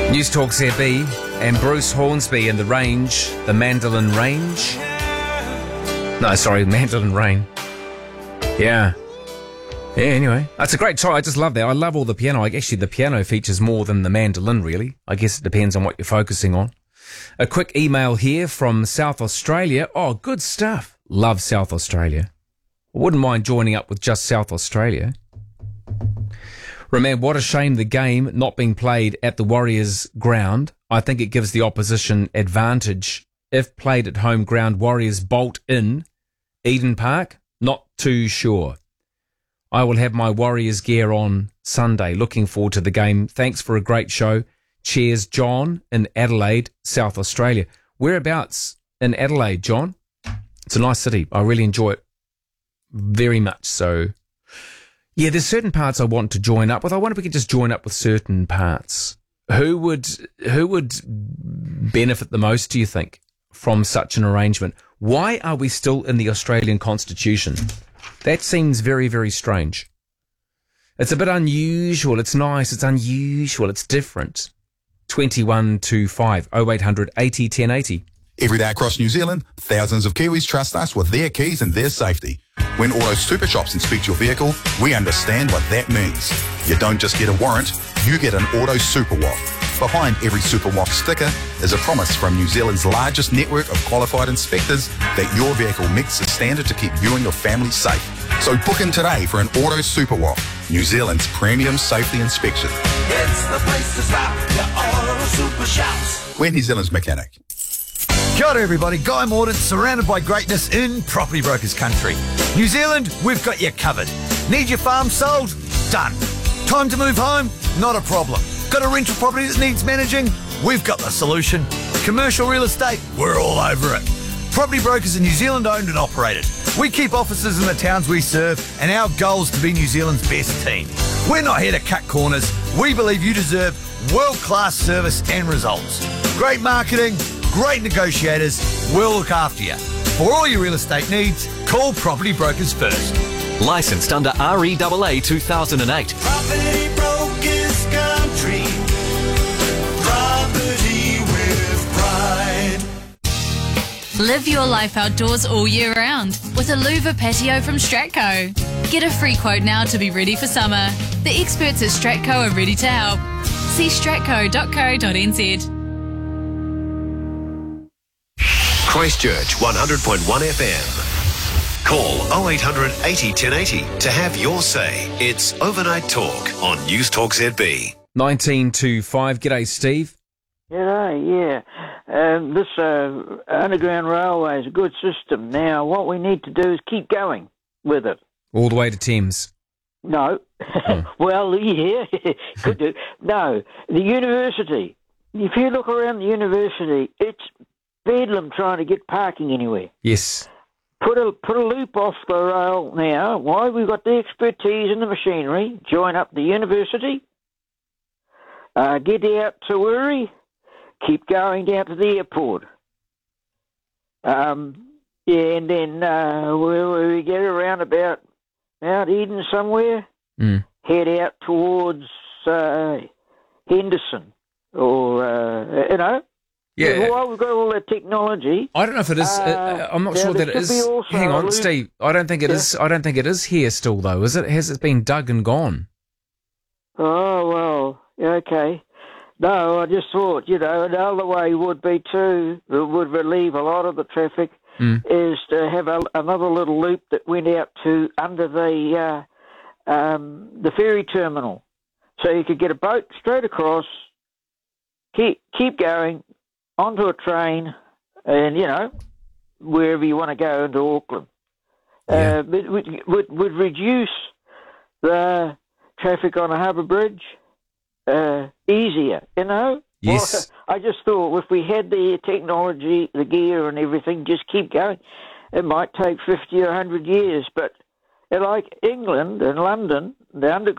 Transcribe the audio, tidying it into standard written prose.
News Talk ZB and Bruce Hornsby in the range, the Mandolin Range. No, sorry, Mandolin Rain. Yeah, anyway. That's a great try. I just love that. I love all the piano. Actually, the piano features more than the mandolin, really. I guess it depends on what you're focusing on. A quick email here from South Australia. Oh, good stuff. Love South Australia. I wouldn't mind joining up with just South Australia. Remember, what a shame the game not being played at the Warriors ground. I think it gives the opposition advantage. If played at home ground, Warriors bolt in. Eden Park, not too sure. I will have my Warriors gear on Sunday. Looking forward to the game. Thanks for a great show. Cheers, John in Adelaide, South Australia. Whereabouts in Adelaide, John? It's a nice city. I really enjoy it very much so. Yeah, there's certain parts I want to join up with. I wonder if we could just join up with certain parts. Who would benefit the most, do you think, from such an arrangement? Why are we still in the Australian Constitution? That seems very, very strange. It's a bit unusual. It's nice. It's unusual. It's different. 2125 0800 80 1080. Every day across New Zealand, thousands of Kiwis trust us with their keys and their safety. When Auto Super Shops inspect your vehicle, we understand what that means. You don't just get a warrant, you get an Auto Super WAF. Behind every Super WAF sticker is a promise from New Zealand's largest network of qualified inspectors that your vehicle meets the standard to keep you and your family safe. So book in today for an Auto Super WAF, New Zealand's premium safety inspection. It's the place to stop, your Auto Super Shops. We're New Zealand's mechanic. Kia ora everybody, Guy Morden, surrounded by greatness in Property Brokers country. New Zealand, we've got you covered. Need your farm sold? Done. Time to move home? Not a problem. Got a rental property that needs managing? We've got the solution. Commercial real estate? We're all over it. Property Brokers are New Zealand owned and operated. We keep offices in the towns we serve, and our goal is to be New Zealand's best team. We're not here to cut corners. We believe you deserve world-class service and results. Great marketing, great negotiators, we'll look after you. For all your real estate needs, call Property Brokers first. Licensed under REAA 2008. Property Brokers country. Property with pride. Live your life outdoors all year round with a louver patio from Stratco. Get a free quote now to be ready for summer. The experts at Stratco are ready to help. See stratco.co.nz. Christchurch 100.1 FM. Call 0800 80 1080 to have your say. It's Overnight Talk on News Talk ZB. 1925. G'day, Steve. Yeah. This underground railway is a good system. Now, what we need to do is keep going with it. All the way to Thames. No. Well, yeah, could do. No, the university. If you look around the university, it's bedlam trying to get parking anywhere. Yes. Put a loop off the rail now. Why? We've got the expertise and the machinery. Join up the university. Get out to Wiri. Keep going down to the airport. And then we get around about Mount Eden somewhere. Head out towards Henderson or Yeah. Well, we've got all that technology. I don't know if it is. I'm not sure that it is. Hang on, Steve. I don't think it is. I don't think it is here still, though. Is it? Has it been dug and gone? Oh well, okay. No, I just thought another way would be too. It would relieve a lot of the traffic. Is to have another little loop that went out to under the ferry terminal, so you could get a boat straight across, keep going onto a train, and wherever you want to go into Auckland. It would reduce the traffic on a harbour bridge easier. Yes. Well, I just thought if we had the technology, the gear and everything, just keep going. It might take 50 or 100 years, but like England and London, the underground